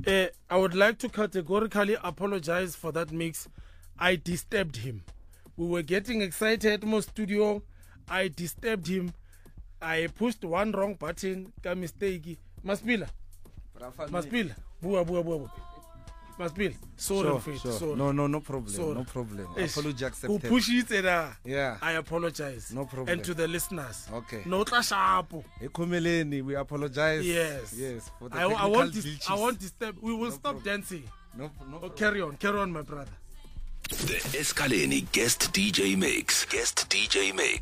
I would like to categorically apologize for that mix. I disturbed him. We were getting excited in the studio. I disturbed him. I pushed one wrong button. Ka mistake. Maspila. Bua. Maspila. Sorry. Sure. No problem. Sorry. No problem. Apology accepted. Who push it? Yeah. I apologize. No problem. And to the listeners. Okay. No sharp. We apologize. Yes. For the I won't disturb. We will stop dancing. No carry on, my brother. The Escaleni Guest DJ Mix.